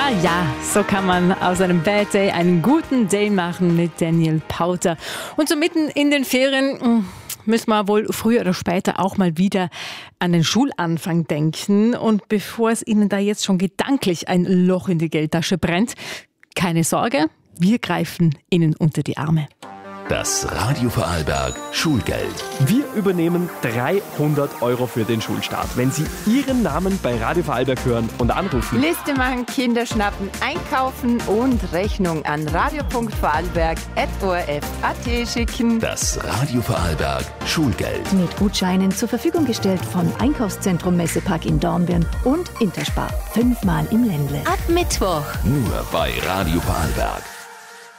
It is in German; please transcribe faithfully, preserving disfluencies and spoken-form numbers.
Ja, ja, so kann man aus einem Bad Day einen guten Day machen mit Daniel Pauter. Und so mitten in den Ferien müssen wir wohl früher oder später auch mal wieder an den Schulanfang denken. Und bevor es Ihnen da jetzt schon gedanklich ein Loch in die Geldtasche brennt, keine Sorge, wir greifen Ihnen unter die Arme. Das Radio Vorarlberg Schulgeld. Wir übernehmen dreihundert Euro für den Schulstart, wenn Sie Ihren Namen bei Radio Vorarlberg hören und anrufen. Liste machen, Kinder schnappen, einkaufen und Rechnung an radio punkt vorarlberg at o r f punkt a t schicken. Das Radio Vorarlberg Schulgeld. Mit Gutscheinen zur Verfügung gestellt von Einkaufszentrum Messepark in Dornbirn und Interspar. Fünfmal im Ländle. Ab Mittwoch. Nur bei Radio Vorarlberg.